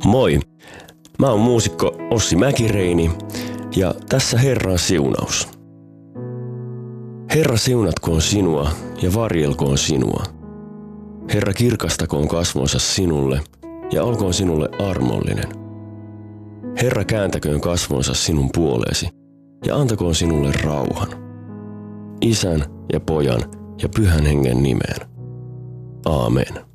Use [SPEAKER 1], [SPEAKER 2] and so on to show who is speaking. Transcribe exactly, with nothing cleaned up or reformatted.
[SPEAKER 1] Moi! Mä oon muusikko Ossi Mäkireini ja tässä Herran siunaus. Herra siunatkoon sinua ja varjelkoon sinua. Herra kirkastakoon kasvonsa sinulle ja olkoon sinulle armollinen. Herra kääntäköön kasvonsa sinun puoleesi ja antakoon sinulle rauhan. Isän ja Pojan ja Pyhän Hengen nimeen. Aamen.